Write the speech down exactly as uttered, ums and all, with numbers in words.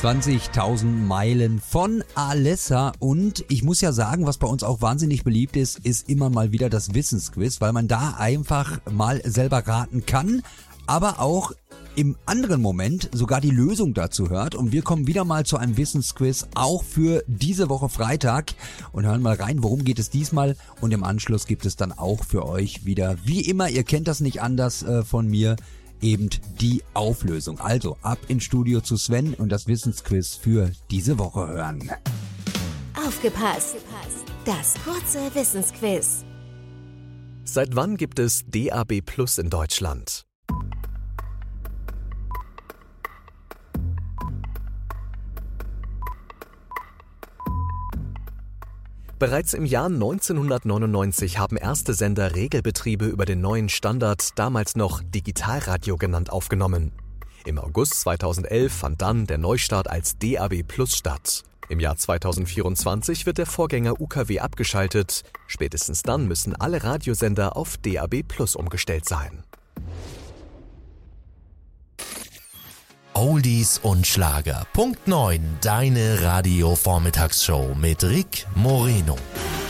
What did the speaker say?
zwanzigtausend Meilen von Alessa. Und ich muss ja sagen, was bei uns auch wahnsinnig beliebt ist, ist immer mal wieder das Wissensquiz, weil man da einfach mal selber raten kann, aber auch im anderen Moment sogar die Lösung dazu hört. Und wir kommen wieder mal zu einem Wissensquiz, auch für diese Woche Freitag, und hören mal rein, worum geht es diesmal. Und im Anschluss gibt es dann auch für euch wieder, wie immer, ihr kennt das nicht anders äh, von mir, eben die Auflösung. Also ab ins Studio zu Sven und das Wissensquiz für diese Woche hören. Aufgepasst! Das kurze Wissensquiz. Seit wann gibt es D A B Plus in Deutschland? Bereits im Jahr neunzehnhundertneunundneunzig haben erste Sender Regelbetriebe über den neuen Standard, damals noch Digitalradio genannt, aufgenommen. Im August zweitausendelf fand dann der Neustart als D A B Plus statt. Im Jahr zweitausendvierundzwanzig wird der Vorgänger U K W abgeschaltet. Spätestens dann müssen alle Radiosender auf D A B Plus umgestellt sein. Oldies und Schlager. Punkt neun. Deine Radio-Vormittagsshow mit Rick Moreno.